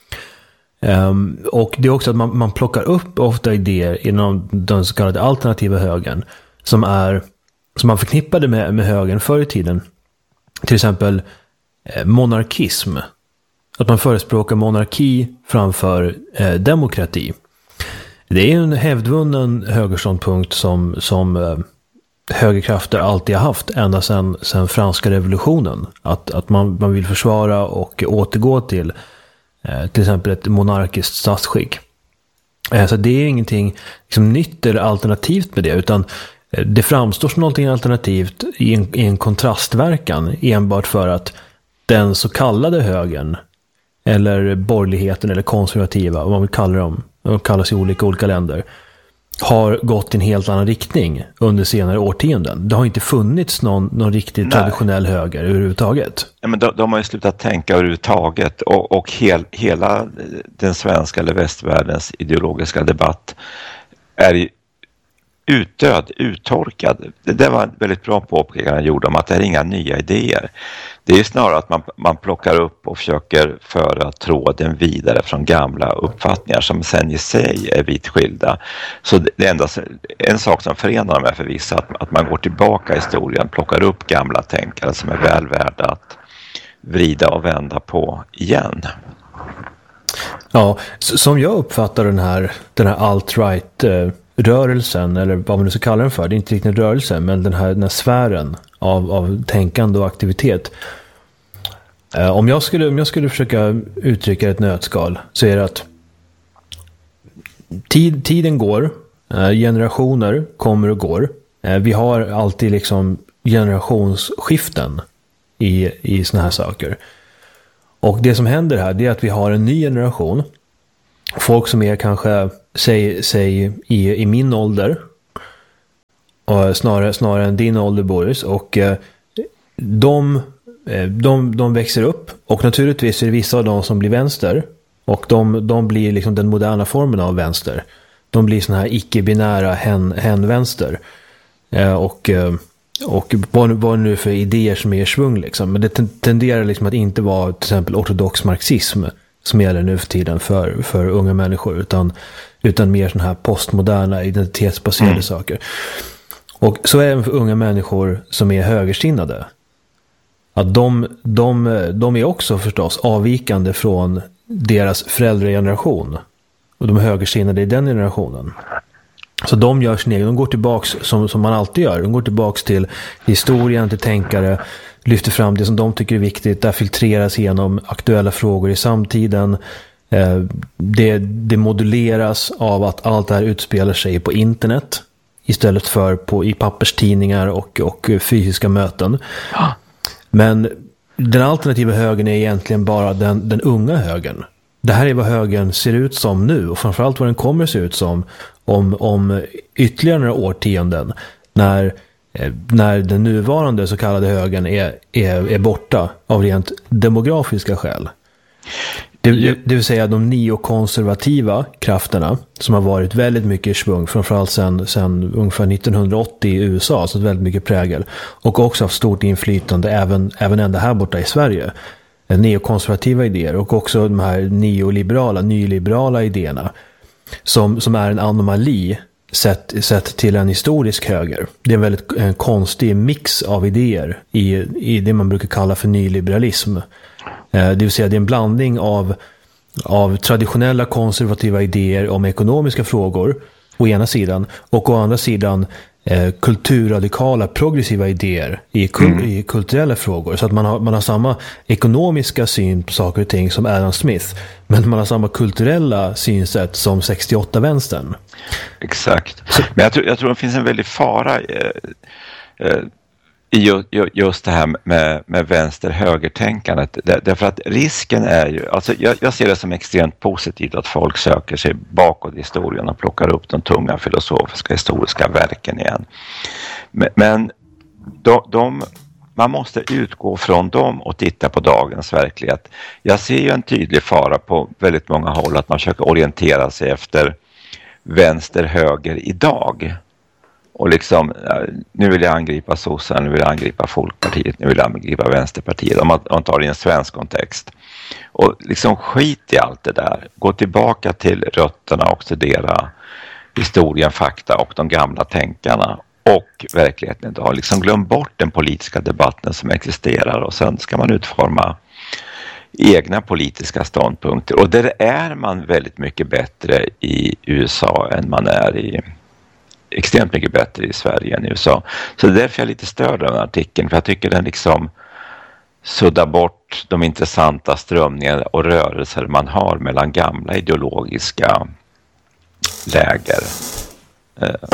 Um, och det är också att man, man plockar upp ofta idéer inom den så kallade alternativa högern som är som man förknippade med, med högern förr i tiden. Till exempel eh, monarkism. Att man förespråkar monarki framför eh, demokrati. Det är en hävdvunnen högerståndpunkt som, som eh, högerkrafter alltid har haft ända sedan, sedan franska revolutionen. Att, att man, man vill försvara och återgå till eh, till exempel ett monarkiskt statsskick. Eh, så det är ingenting liksom, nytt eller alternativt med det, utan eh, det framstår som någonting alternativt i en, i en kontrastverkan enbart för att den så kallade högern eller borgerligheten eller konservativa, vad man vill kalla dem, de kallas i olika olika länder, har gått i en helt annan riktning under senare årtionden. Det har inte funnits någon, någon riktigt Nej. traditionell höger överhuvudtaget. Ja, men de, de har ju slutat tänka överhuvudtaget, och, och hel, hela den svenska eller västvärldens ideologiska debatt är utdöd, uttorkad. Det där var en väldigt bra påpekande jag gjorde om att det är inga nya idéer. Det är snarare att man, man plockar upp och försöker föra tråden vidare från gamla uppfattningar som sen i sig är vitt skilda. Så det är endast en sak som förenar dem är för vissa, att, att man går tillbaka i historien, plockar upp gamla tänkare som är väl värda att vrida och vända på igen. Ja, som jag uppfattar den här, den här alt-right eh, rörelsen, eller vad man nu ska kalla den för, det är inte riktigt en rörelse, men den här, den här sfären av, av tänkande och aktivitet. Eh, om, jag skulle, om jag skulle försöka uttrycka ett nötskal, så är det att tid, tiden går, eh, generationer kommer och går. Eh, vi har alltid liksom generationsskiften i, i såna här saker. Och det som händer här, det är att vi har en ny generation. Folk som är kanske, säg, säg i, i min ålder. Och snarare, snarare än din ålder, Boris. Och eh, de, de, de växer upp. Och naturligtvis är det vissa av dem som blir vänster. Och de, de blir liksom den moderna formen av vänster. De blir såna här icke-binära hen, hen-vänster. Eh, och... Eh, Och vad, vad nu för idéer som är i svung liksom. Men det tenderar liksom att inte vara till exempel ortodox marxism som gäller nu för tiden för, för unga människor, utan, utan mer sådana här postmoderna identitetsbaserade mm. saker. Och så är det för unga människor som är högersinnade. Att de, de, de är också förstås avvikande från deras föräldrageneration. Och de är högersinnade i den generationen. Så de gör sin egen, de går tillbaks som, som man alltid gör. De går tillbaks till historien, till tänkare, lyfter fram det som de tycker är viktigt. Där filtreras genom aktuella frågor i samtiden. Eh, det, det moduleras av att allt det här utspelar sig på internet istället för på, i papperstidningar och, och fysiska möten. Ja. Men den alternativa högern är egentligen bara den, den unga högern. Det här är vad högern ser ut som nu, och framförallt vad den kommer se ut som om, om ytterligare några årtionden, när, när den nuvarande så kallade högern är, är, är borta av rent demografiska skäl. Det, det vill säga de neokonservativa krafterna som har varit väldigt mycket i svung, framförallt sedan, sedan ungefär nittonhundraåttio i U S A, så väldigt mycket prägel, och också haft stort inflytande även, även ända här borta i Sverige. Neokonservativa idéer och också de här neoliberala, nyliberala idéerna som, som är en anomali sett, sett till en historisk höger. Det är en väldigt en konstig mix av idéer i, i det man brukar kalla för nyliberalism. Det vill säga det är en blandning av, av traditionella konservativa idéer om ekonomiska frågor å ena sidan, och å andra sidan eh, kulturradikala progressiva idéer i, kul- mm. i kulturella frågor. Så att man har, man har samma ekonomiska syn på saker och ting som Adam Smith, men man har samma kulturella synsätt som sextioåtta-vänstern. Exakt. Så, men jag tror, jag tror det finns en väldigt fara eh, eh, i just det här med, med vänster-högertänkandet. Därför att risken är ju, alltså jag, jag ser det som extremt positivt att folk söker sig bakåt i historien och plockar upp de tunga filosofiska historiska verken igen. Men, men de, de, man måste utgå från dem och titta på dagens verklighet. Jag ser ju en tydlig fara på väldigt många håll att man försöker orientera sig efter vänster-höger idag. Och liksom, nu vill jag angripa sossarna, nu vill jag angripa Folkpartiet, nu vill jag angripa Vänsterpartiet, om man, om man tar det i en svensk kontext. Och liksom skit i allt det där. Gå tillbaka till rötterna och studera historien, fakta och de gamla tänkarna och verkligheten idag. Liksom glöm bort den politiska debatten som existerar, och sen ska man utforma egna politiska ståndpunkter. Och där är man väldigt mycket bättre i U S A än man är i extremt mycket bättre i Sverige än i U S A. Så det är därför jag är lite störd av den artikeln, för jag tycker den liksom suddar bort de intressanta strömningar och rörelser man har mellan gamla ideologiska läger. Eh,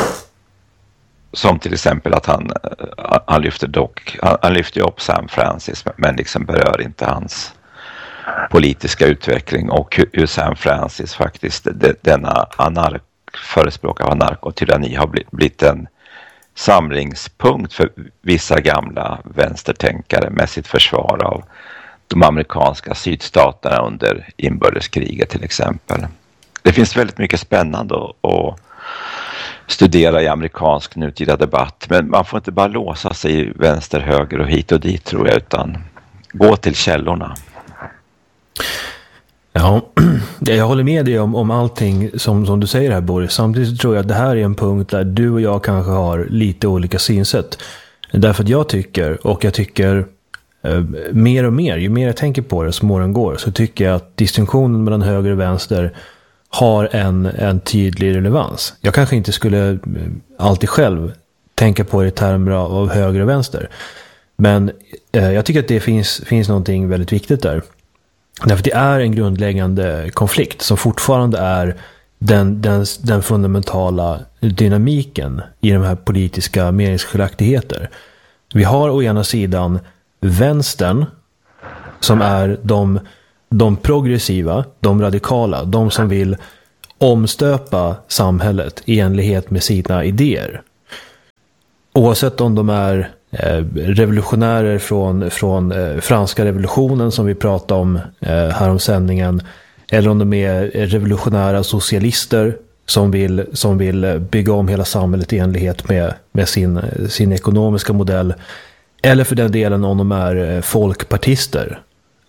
som till exempel att han, han lyfter dock, han, han lyfter upp Sam Francis, men liksom berör inte hans politiska utveckling och hur Sam Francis faktiskt, det, denna anark förespråkare av anarkotyranni har blivit en samlingspunkt för vissa gamla vänstertänkare med sitt försvar av de amerikanska sydstaterna under inbördeskriget till exempel. Det finns väldigt mycket spännande att studera i amerikansk nutida debatt, men man får inte bara låsa sig i vänster, höger och hit och dit, tror jag, utan gå till källorna. Ja, jag håller med dig om, om allting som, som du säger här, Boris. Samtidigt tror jag att det här är en punkt där du och jag kanske har lite olika synsätt. Därför att jag tycker, och jag tycker eh, mer och mer, ju mer jag tänker på det som åren går, så tycker jag att distinktionen mellan höger och vänster har en, en tydlig relevans. Jag kanske inte skulle alltid själv tänka på det i termer av höger och vänster. Men eh, jag tycker att det finns, finns någonting väldigt viktigt där. Därför det är en grundläggande konflikt som fortfarande är den, den, den fundamentala dynamiken i de här politiska meningsskiljaktigheter. Vi har å ena sidan vänstern som är de, de progressiva, de radikala, de som vill omstöpa samhället i enlighet med sina idéer. Oavsett om de är revolutionärer från, från eh, franska revolutionen som vi pratade om eh, här om sändningen, eller om de är revolutionära socialister som vill, som vill bygga om hela samhället i enlighet med, med sin, sin ekonomiska modell, eller för den delen om de är folkpartister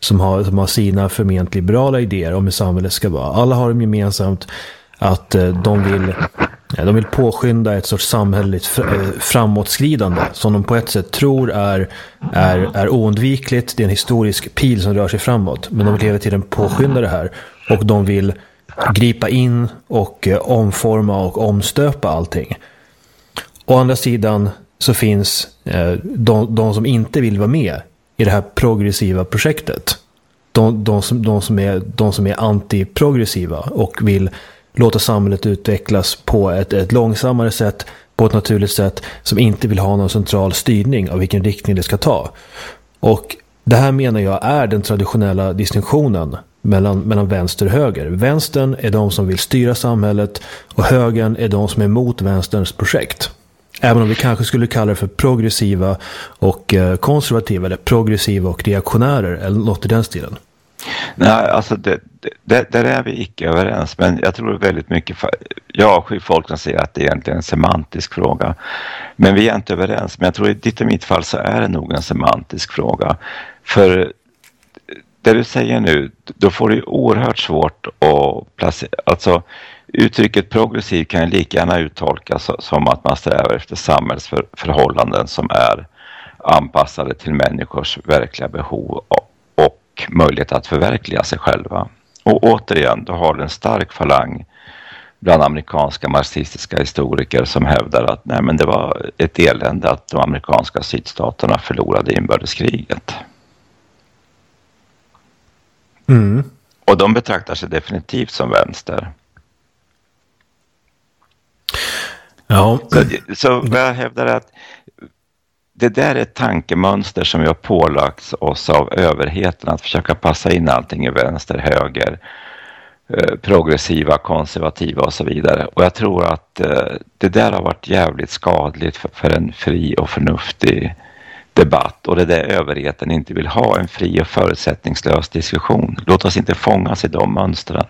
som har, som har sina förment liberala idéer om hur samhället ska vara. Alla har de gemensamt att de vill, de vill påskynda ett sorts samhälleligt framåtskridande som de på ett sätt tror är, är, är oundvikligt. Det är en historisk pil som rör sig framåt, men de vill hela tiden påskynda det här, och de vill gripa in och omforma och omstöpa allting. Å andra sidan så finns de, de som inte vill vara med i det här progressiva projektet. De, de, som, de, som, är, de som är antiprogressiva och vill låta samhället utvecklas på ett, ett långsammare sätt, på ett naturligt sätt, som inte vill ha någon central styrning av vilken riktning det ska ta. Och det här menar jag är den traditionella distinktionen mellan, mellan vänster och höger. Vänstern är de som vill styra samhället, och högern är de som är emot vänsterns projekt. Även om vi kanske skulle kalla det för progressiva och konservativa, eller progressiva och reaktionärer, eller något i den stilen. Nej, alltså det, det, där är vi icke överens, men jag tror väldigt mycket, jag avskyr folk som säger att det är egentligen en semantisk fråga, men vi är inte överens. Men jag tror i ditt och mitt fall så är det nog en semantisk fråga, för det du säger nu, då får det ju oerhört svårt att placera, alltså uttrycket progressiv kan ju lika gärna uttolkas som att man strävar efter samhällsförhållanden som är anpassade till människors verkliga behov och möjlighet att förverkliga sig själva. Och återigen, då har det en stark falang bland amerikanska marxistiska historiker som hävdar att nej, men det var ett elände att de amerikanska sydstaterna förlorade inbördeskriget. Mm. Och de betraktar sig definitivt som vänster. Ja. Så, så jag hävdar att det där är ett tankemönster som vi har pålagts oss av överheten, att försöka passa in allting i vänster, höger, eh, progressiva, konservativa och så vidare. Och jag tror att eh, det där har varit jävligt skadligt för, för en fri och förnuftig debatt. Och det där överheten inte vill ha en fri och förutsättningslös diskussion. Låt oss inte fångas i de mönstren.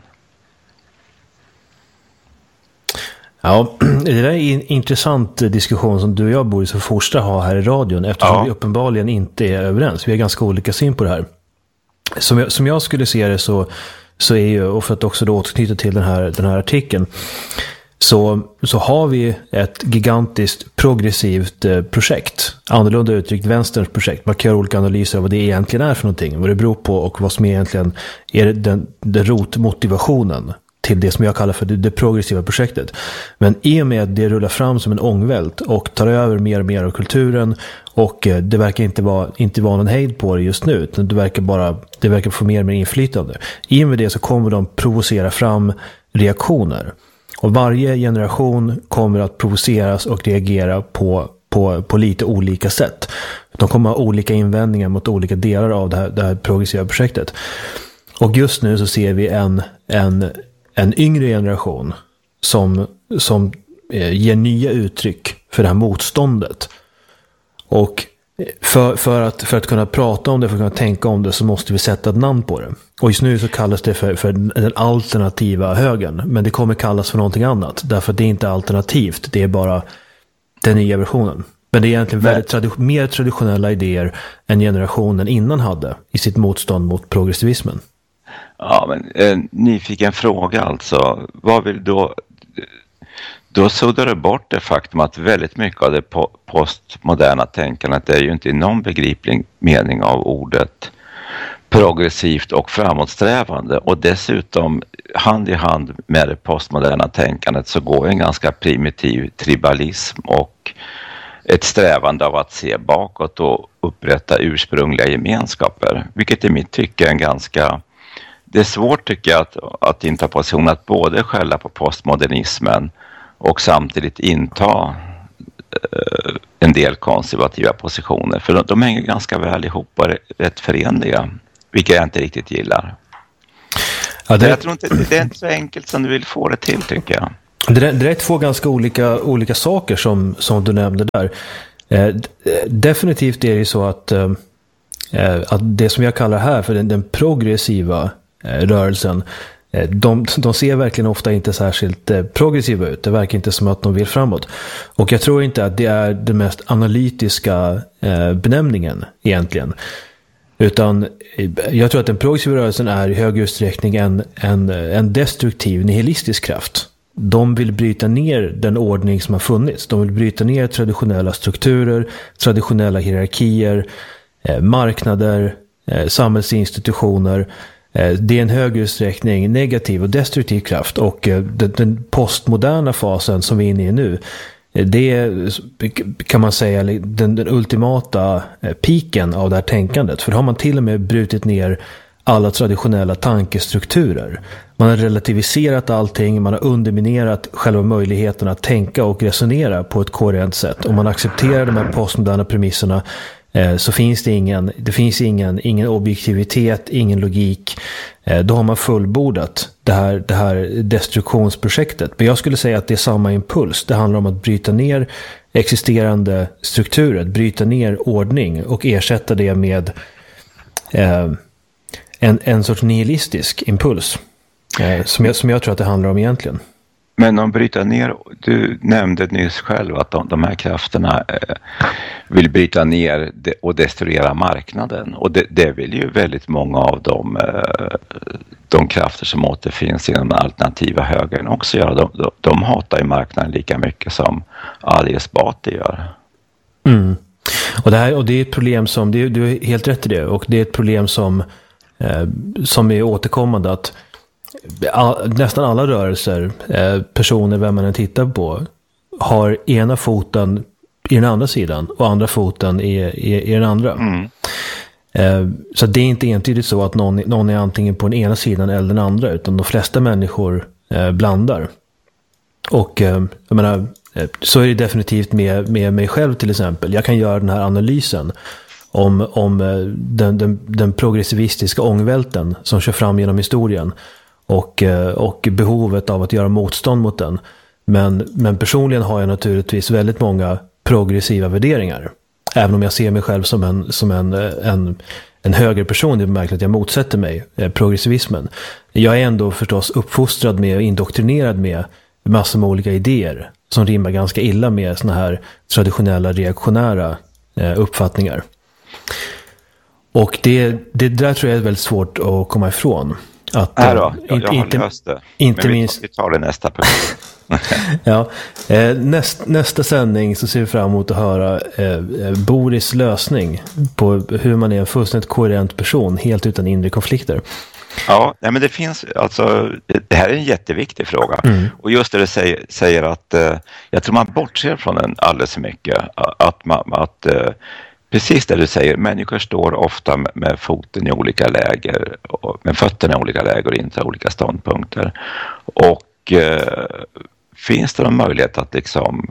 Ja, det där är en intressant diskussion som du och jag, Boris och Forsta, har här i radion, eftersom ja. vi uppenbarligen inte är överens. Vi har ganska olika syn på det här. Som jag, som jag skulle se det så, så är ju, och för att också då återknyta till den här, den här artikeln, så, så har vi ett gigantiskt progressivt eh, projekt. Annorlunda uttryckt vänsterns projekt. Man kan göra olika analyser av vad det egentligen är för någonting, vad det beror på och vad som egentligen är den, den rotmotivationen till det som jag kallar för det, det progressiva projektet. Men i och med att det rullar fram som en ångvält och tar över mer och mer av kulturen, och eh, det verkar inte vara, inte vara någon hejd på det just nu, utan det verkar bara, det verkar få mer och mer inflytande. I och med det så kommer de provocera fram reaktioner. Och varje generation kommer att provoceras och reagera på, på, på lite olika sätt. De kommer ha olika invändningar mot olika delar av det här, det här progressiva projektet. Och just nu så ser vi en, en, en yngre generation som, som eh, ger nya uttryck för det här motståndet. Och för, för, att, för att kunna prata om det, för att kunna tänka om det, så måste vi sätta ett namn på det. Och just nu så kallas det för, för den alternativa högern. Men det kommer kallas för någonting annat. Därför att det är inte alternativt. Det är bara den nya versionen. Men det är egentligen väldigt tradi- mer traditionella idéer än generationen innan hade i sitt motstånd mot progressivismen. Ja, men en nyfiken fråga alltså. Vad vill då... Då suddar det bort det faktum att väldigt mycket av det postmoderna tänkandet är ju inte i någon begriplig mening av ordet progressivt och framåtsträvande. Och dessutom hand i hand med det postmoderna tänkandet så går en ganska primitiv tribalism och ett strävande av att se bakåt och upprätta ursprungliga gemenskaper. Vilket i mitt tycke är en ganska... Det är svårt tycker jag att, att inta position att både skälla på postmodernismen och samtidigt inta eh, en del konservativa positioner. För de, de hänger ganska väl ihop och är rätt förenliga. Vilket jag inte riktigt gillar. Ja, det... Jag tror inte det är inte så enkelt som du vill få det till, tycker jag. Det, det är två ganska olika, olika saker som, som du nämnde där. Eh, definitivt är det ju så att, eh, att det som jag kallar här för den, den progressiva eh, rörelsen, De, de ser verkligen ofta inte särskilt eh, progressiva ut. Det verkar inte som att de vill framåt. Och jag tror inte att det är den mest analytiska eh, benämningen egentligen. Utan jag tror att den progressiva rörelsen är i hög utsträckning en, en, en destruktiv, nihilistisk kraft. De vill bryta ner den ordning som har funnits. De vill bryta ner traditionella strukturer, traditionella hierarkier, eh, marknader, eh, samhällsinstitutioner. Eh, det är en hög utsträckning negativ och destruktiv kraft. Och eh, den, den postmoderna fasen som vi är inne i nu, eh, det är, kan man säga, den, den ultimata eh, piken av det här tänkandet. För då har man till och med brutit ner alla traditionella tankestrukturer. Man har relativiserat allting, man har underminerat själva möjligheten att tänka och resonera på ett koherent sätt. Om man accepterar de här postmoderna premisserna eh, så finns det ingen, det finns ingen, ingen objektivitet, ingen logik. Eh, då har man fullbordat det här, det här destruktionsprojektet. Men jag skulle säga att det är samma impuls. Det handlar om att bryta ner existerande strukturer, bryta ner ordning och ersätta det med eh, En, en sorts nihilistisk impuls eh, som, jag, som jag tror att det handlar om egentligen. Men om bryta ner, du nämnde nyss själv att de, de här krafterna eh, vill bryta ner de, och destruera marknaden. Och det, det vill ju väldigt många av de, eh, de krafter som återfinns inom den alternativa högern också göra. De, de, de hatar ju marknaden lika mycket som Ali Esbati gör. Mm. Och, det här, och det är ett problem som, det, du är helt rätt i det, och det är ett problem som Eh, som är återkommande att all, nästan alla rörelser, eh, personer, vem man än tittar på, har ena foten i den andra sidan och andra foten i, i, i den andra. Mm. Eh, så det är inte entydigt så att någon, någon är antingen på den ena sidan eller den andra, utan de flesta människor eh, blandar. Och eh, jag menar, eh, så är det definitivt med, med mig själv till exempel. Jag kan göra den här analysen om, om den, den, den progressivistiska ångvälten som kör fram genom historien och, och behovet av att göra motstånd mot den. Men, men personligen har jag naturligtvis väldigt många progressiva värderingar. Även om jag ser mig själv som en, som en, en, en högre person, det är märkligt att jag motsätter mig progressivismen. Jag är ändå förstås uppfostrad med och indoktrinerad med massor med olika idéer som rimmar ganska illa med såna här traditionella reaktionära uppfattningar. Och det, det där tror jag är väldigt svårt att komma ifrån. Att, Nej då, jag, jag inte, har löst det. Inte Men vi, minst, vi tar det nästa punkt. ja, eh, näst, nästa sändning så ser vi fram emot att höra eh, Boris lösning på hur man är en fullständigt koherent person helt utan inre konflikter. Ja, nej, men det finns, alltså, det här är en jätteviktig fråga. Mm. Och just det du säger, säger att eh, jag tror man bortser från den alldeles för mycket. Att, man, att eh, precis det du säger, människor står ofta med, med foten i olika läger, och med fötterna i olika läger och intar olika ståndpunkter. Och eh, finns det någon möjlighet att liksom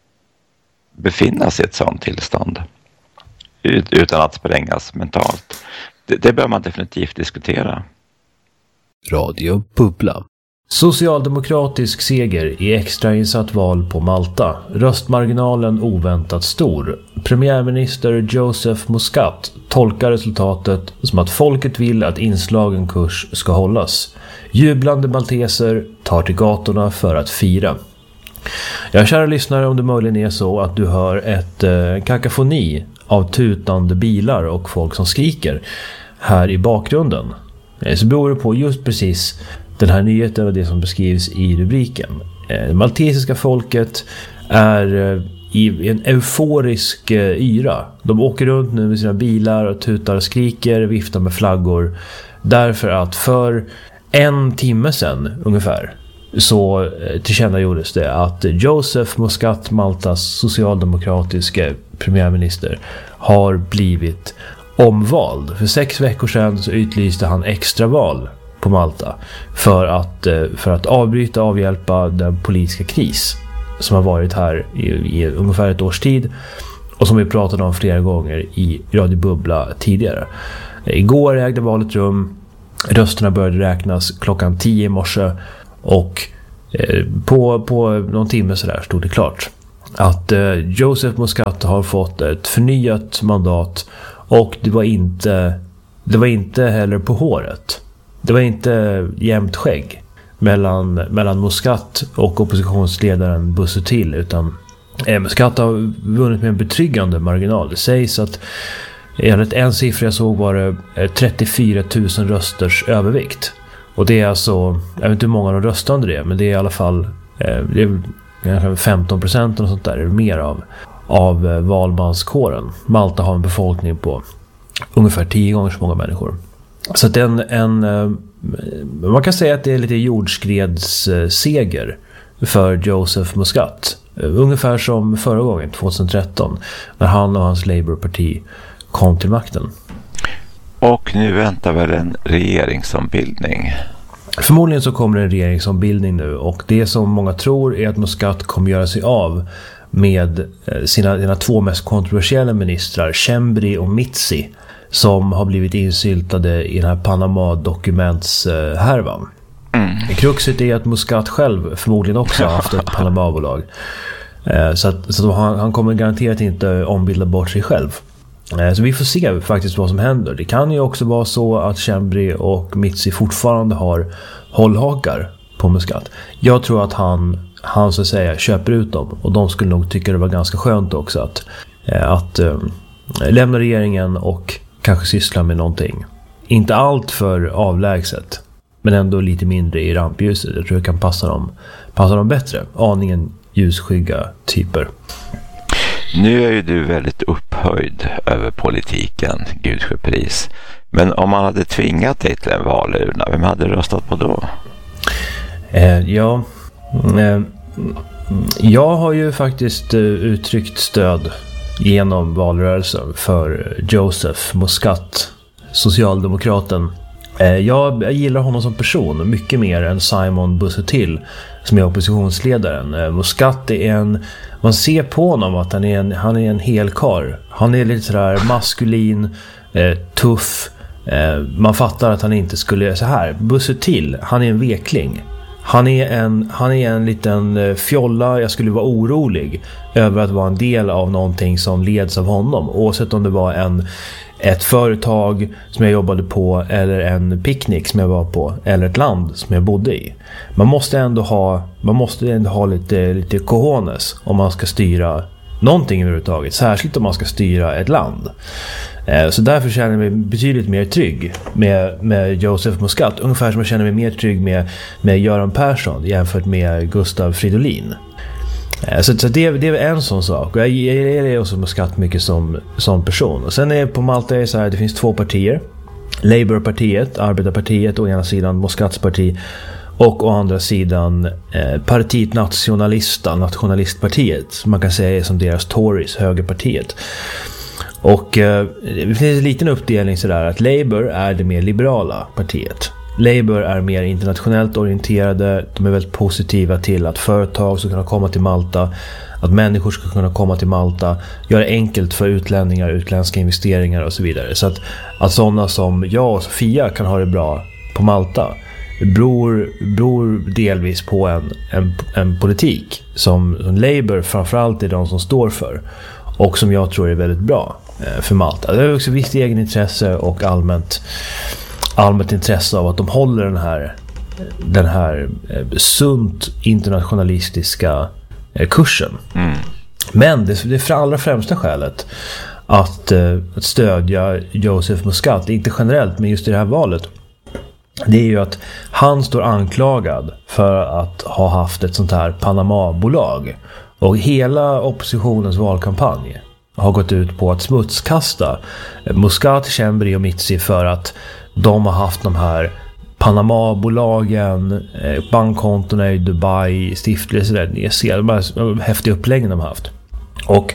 befinna sig i ett sådant tillstånd ut, utan att sprängas mentalt? Det, det bör man definitivt diskutera. Radio Bubbla. Socialdemokratisk seger i extrainsatt val på Malta. Röstmarginalen oväntat stor. Premiärminister Joseph Muscat tolkar resultatet som att folket vill att inslagen kurs ska hållas. Jublande malteser tar till gatorna för att fira. Ja, kära lyssnare, om det möjligen är så att du hör ett eh, kakafoni av tutande bilar och folk som skriker här i bakgrunden, så beror det på just precis den här nyheten och det som beskrivs i rubriken. Det maltesiska folket är i en euforisk yra. De åker runt nu med sina bilar och tutar och skriker, viftar med flaggor. Därför att för en timme sedan ungefär så tillkännagjordes det att Joseph Muscat, Maltas socialdemokratiska premiärminister, har blivit omvald. För sex veckor sedan så utlyste han extraval på Malta för att, för att avbryta och avhjälpa den politiska kris som har varit här i, i ungefär ett års tid och som vi pratade om flera gånger i Radio Bubbla tidigare. Igår ägde valet rum, rösterna började räknas klockan tio i morse och eh, på, på någon timme så där stod det klart att eh, Joseph Muscat har fått ett förnyat mandat. Och det var inte det var inte heller på håret. Det var inte jämnt skägg mellan, mellan Muscat och oppositionsledaren Busuttil, utan eh, Muscat har vunnit med en betryggande marginal. Det sägs att enligt en siffra jag såg var det trettiofyra tusen rösters övervikt. Och det är alltså, jag vet inte hur många de röstar under det, men det är i alla fall det är femton procent och sånt där, är mer av, av valmanskåren. Malta har en befolkning på ungefär tio gånger så många människor. Så att det är en, en, man kan säga att det är lite jordskredsseger för Joseph Muscat. Ungefär som förra gången, tjugohundratretton, när han och hans Labour-parti kom till makten. Och nu väntar väl en regeringsombildning? Förmodligen så kommer en regeringsombildning nu, och det som många tror är att Muscat kommer göra sig av med sina, sina två mest kontroversiella ministrar, Chembri och Mitzi, som har blivit insyltade i den här Panama-dokumentshärvan. Mm. Kruxet är att Muscat själv förmodligen också har haft ett Panama-bolag. Så, att, så att han, han kommer garanterat inte ombilda bort sig själv. Så vi får se faktiskt vad som händer. Det kan ju också vara så att Chembri och Mitzi fortfarande har hållhakar på Muscat. Jag tror att han, han så att säga köper ut dem, och de skulle nog tycka det var ganska skönt också att, att um, lämna regeringen och kanske syssla med någonting. Inte allt för avlägset, men ändå lite mindre i rampljuset. Jag tror det kan passa dem, passa dem bättre. Aningen ljusskygga typer. Nu är ju du väldigt upphöjd över politiken, Gudsjepris. Men om man hade tvingat dig till en valurna, vem hade du röstat på då? Eh, ja, eh, jag har ju faktiskt eh, uttryckt stöd genom valrörelsen för Joseph Muscat, socialdemokraten. Eh, jag, jag gillar honom som person mycket mer än Simon Busuttil som är oppositionsledaren. Eh, Muscat är en, man ser på honom att han är en, han är en helkarl. Han är lite sådär maskulin, eh, tuff. Eh, man fattar att han inte skulle så här. Busuttil, han är en vekling. Han är en, han är en liten fjolla. Jag skulle vara orolig över att vara en del av någonting som leds av honom. Oavsett om det var en, ett företag som jag jobbade på, eller en picknick som jag var på, eller ett land som jag bodde i. Man måste ändå ha, man måste ändå ha lite, lite cojones om man ska styra någonting överhuvudtaget. Särskilt om man ska styra ett land. Så därför känner jag mig betydligt mer trygg med, med Joseph Muscat. Ungefär som jag känner mig mer trygg med, med Göran Persson jämfört med Gustav Fridolin. Så, så det, det är en sån sak. Och jag gillar också Muscat mycket som, som person. Och sen är på Malta är så här, det finns två partier. Labour-partiet, Arbetarpartiet å ena sidan, Muscats parti. Och å andra sidan eh, Partiet Nationalista, Nationalistpartiet. Man kan säga är som deras Tories, högerpartiet. Och eh, det finns en liten uppdelning sådär att Labour är det mer liberala partiet. Labour är mer internationellt orienterade. De är väldigt positiva till att företag ska kunna komma till Malta, att människor ska kunna komma till Malta, göra det enkelt för utlänningar, utländska investeringar och så vidare. Så att, att sådana som jag och Sofia kan ha det bra på Malta beror, beror delvis på en, en, en politik som, som Labour framförallt är de som står för, och som jag tror är väldigt bra för Malta. Det är också visst egenintresse och allmänt, allmänt intresse av att de håller den här, den här sunt internationalistiska kursen. Mm. Men det, det allra främsta skälet att, att stödja Joseph Muscat, inte generellt men just i det här valet, det är ju att han står anklagad för att ha haft ett sånt här Panama-bolag. Och hela oppositionens valkampanj har gått ut på att smutskasta Muscat, Chembri och Mitzi för att de har haft de här Panama-bolagen, bankkontona i Dubai, stiftelser, ni ser de här häftiga uppläggen de har haft. Och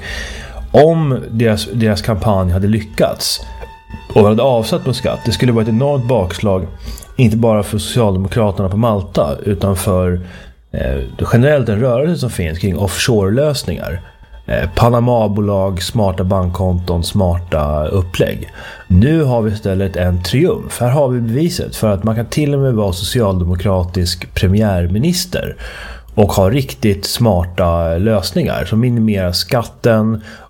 om deras, deras kampanj hade lyckats och hade avsatt Muscat, det skulle vara ett enormt bakslag, inte bara för Socialdemokraterna på Malta utan för eh, generellt en rörelse som finns kring offshore-lösningar. Eh, Panama-bolag, smarta bankkonton, smarta upplägg. Nu har vi istället en triumf. Här har vi beviset för att man kan till och med vara socialdemokratisk premiärminister och ha riktigt smarta lösningar som minimerar skatten